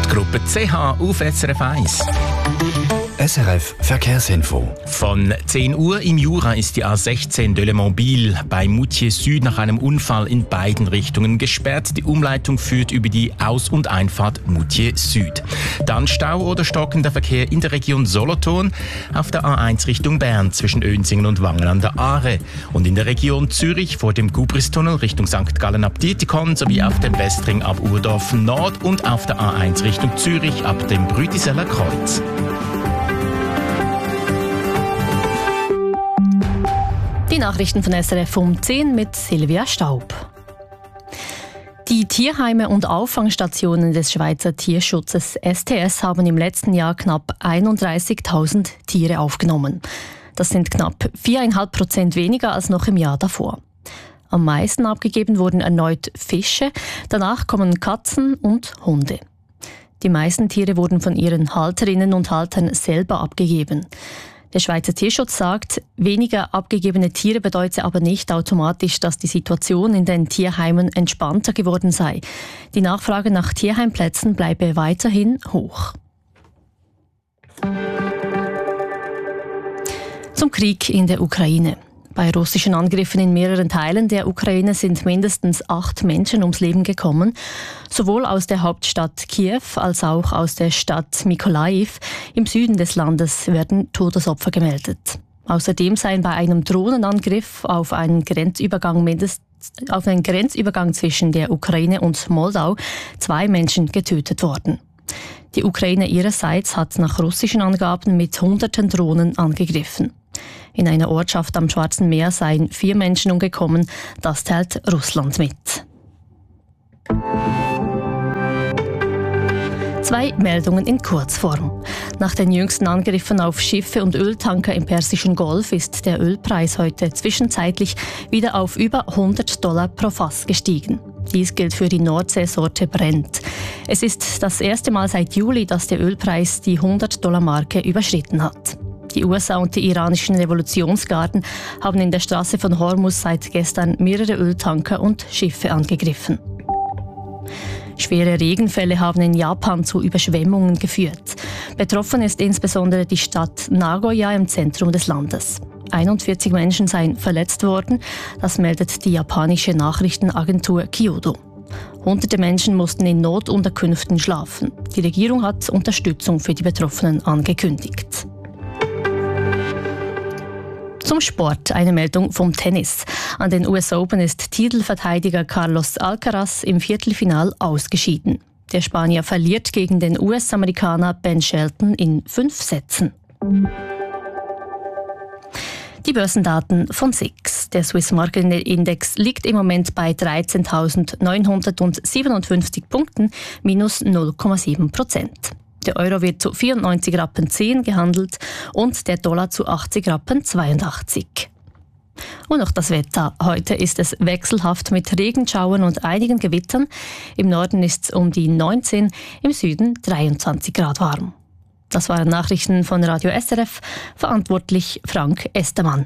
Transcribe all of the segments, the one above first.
Gruppe CH auf SRF 1. SRF Verkehrsinfo. Von 10 Uhr im Jura ist die A16 de Le Mans-Biel bei Moutier Süd nach einem Unfall in beiden Richtungen gesperrt. Die Umleitung führt über die Aus- und Einfahrt Moutier Süd. Dann Stau oder stockender Verkehr in der Region Solothurn auf der A1 Richtung Bern zwischen Önsingen und Wangen an der Aare und in der Region Zürich vor dem Gubristunnel Richtung St. Gallen ab Dietikon sowie auf dem Westring ab Urdorf Nord und auf der A1 Richtung Zürich ab dem Brütiseller Kreuz. Die Nachrichten von SRF um 10 mit Silvia Staub. Die Tierheime und Auffangstationen des Schweizer Tierschutzes STS haben im letzten Jahr knapp 31.000 Tiere aufgenommen. Das sind knapp 4,5% weniger als noch im Jahr davor. Am meisten abgegeben wurden erneut Fische, danach kommen Katzen und Hunde. Die meisten Tiere wurden von ihren Halterinnen und Haltern selber abgegeben. Der Schweizer Tierschutz sagt, weniger abgegebene Tiere bedeutet aber nicht automatisch, dass die Situation in den Tierheimen entspannter geworden sei. Die Nachfrage nach Tierheimplätzen bleibe weiterhin hoch. Zum Krieg in der Ukraine. Bei russischen Angriffen in mehreren Teilen der Ukraine sind mindestens 8 Menschen ums Leben gekommen. Sowohl aus der Hauptstadt Kiew als auch aus der Stadt Mykolaiv im Süden des Landes werden Todesopfer gemeldet. Außerdem seien bei einem Drohnenangriff auf einen Grenzübergang zwischen der Ukraine und Moldau 2 Menschen getötet worden. Die Ukraine ihrerseits hat nach russischen Angaben mit hunderten Drohnen angegriffen. In einer Ortschaft am Schwarzen Meer seien 4 Menschen umgekommen. Das teilt Russland mit. 2 Meldungen in Kurzform. Nach den jüngsten Angriffen auf Schiffe und Öltanker im Persischen Golf ist der Ölpreis heute zwischenzeitlich wieder auf über $100 pro Fass gestiegen. Dies gilt für die Nordseesorte Brent. Es ist das erste Mal seit Juli, dass der Ölpreis die $100-Marke überschritten hat. Die USA und die iranischen Revolutionsgarden haben in der Straße von Hormuz seit gestern mehrere Öltanker und Schiffe angegriffen. Schwere Regenfälle haben in Japan zu Überschwemmungen geführt. Betroffen ist insbesondere die Stadt Nagoya im Zentrum des Landes. 41 Menschen seien verletzt worden, das meldet die japanische Nachrichtenagentur Kyodo. Hunderte Menschen mussten in Notunterkünften schlafen. Die Regierung hat Unterstützung für die Betroffenen angekündigt. Zum Sport eine Meldung vom Tennis. An den US Open ist Titelverteidiger Carlos Alcaraz im Viertelfinal ausgeschieden. Der Spanier verliert gegen den US-Amerikaner Ben Shelton in 5 Sätzen. Die Börsendaten von SIX. Der Swiss Market Index liegt im Moment bei 13.957 Punkten, minus 0,7%. Der Euro wird zu 94,10 Rappen gehandelt und der Dollar zu 80,82 Rappen. Und noch das Wetter. Heute ist es wechselhaft mit Regenschauern und einigen Gewittern. Im Norden ist es um die 19, im Süden 23 Grad warm. Das waren Nachrichten von Radio SRF, verantwortlich Frank Estermann.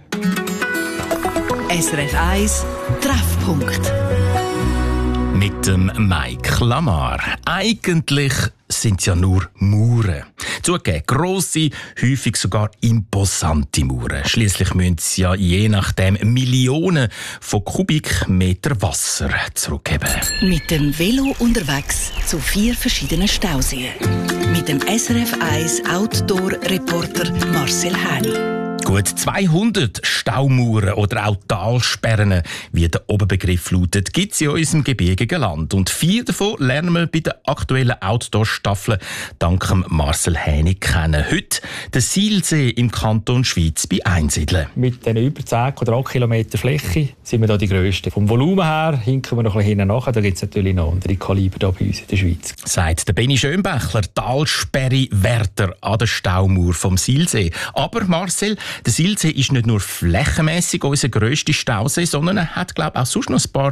SRF 1 Treffpunkt. Mit dem Mike Lamar. Eigentlich sind es ja nur Mauern. Zugegeben, grosse, häufig sogar imposante Mauern. Schliesslich müssen sie ja je nachdem Millionen von Kubikmeter Wasser zurückgeben. Mit dem Velo unterwegs zu 4 verschiedenen Stauseen. Mit dem SRF 1 Outdoor-Reporter Marcel Häni. Gut 200 Staumauern oder auch Talsperren, wie der Oberbegriff lautet, gibt es in unserem gebirgigen Land. Und 4 davon lernen wir bei der aktuellen Outdoor-Staffel dank Marcel Häni kennen. Heute der Silsee im Kanton Schwyz bei Einsiedeln. Mit den über 10 Quadratkilometer Fläche sind wir hier die Grössten. Vom Volumen her hinken wir noch ein bisschen hinten nach. Da gibt es natürlich noch andere Kaliber hier bei uns in der Schweiz. Sagt der Benni Schönbächler, Talsperre-Wärter an der Staumauer vom Silsee. Aber Marcel, der Silsee ist nicht nur flächenmässig unser grösster Stausee, sondern er hat, glaube ich, auch sonst noch ein paar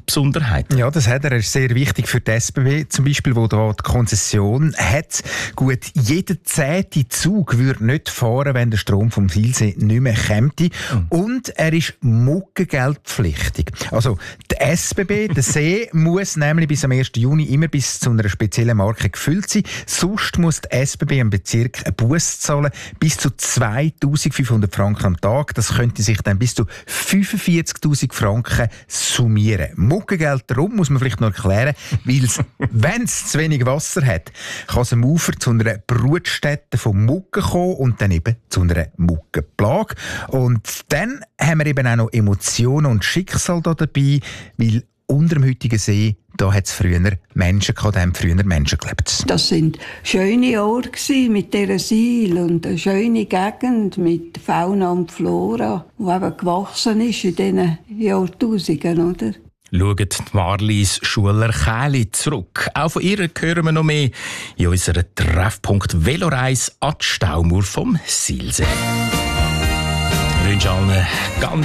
Besonderheiten. Ja, das hat er. Er ist sehr wichtig für die SBB, zum Beispiel, wo da die Konzession hat. Gut, jeder 10. Zug würde nicht fahren, wenn der Strom vom Vilsee nicht mehr käme. Und er ist muckengeldpflichtig. Also, die SBB, der See, muss nämlich bis am 1. Juni immer bis zu einer speziellen Marke gefüllt sein. Sonst muss die SBB im Bezirk eine Busse zahlen, bis zu 2'500 Franken am Tag. Das könnte sich dann bis zu 45'000 Franken summieren. Muckengeld darum muss man vielleicht noch erklären, weil wenn es zu wenig Wasser hat, kann es am Ufer zu einer Brutstätte von Mucken kommen und dann eben zu einer Muckenplage. Und dann haben wir eben auch noch Emotionen und Schicksal da dabei, weil unter dem heutigen See, da hat es früher Menschen gehabt, da haben früher Menschen gelebt. Das sind schöne Orte mit dieser Seil und eine schöne Gegend mit Fauna und Flora, die eben gewachsen ist in diesen Jahrtausenden, oder? Schaut Marlies Schuler-Kähli zurück. Auch von ihr hören wir noch mehr in unserer Treffpunkt Veloreise an die Staumauer vom Silsee. Ich wünsche allen ganz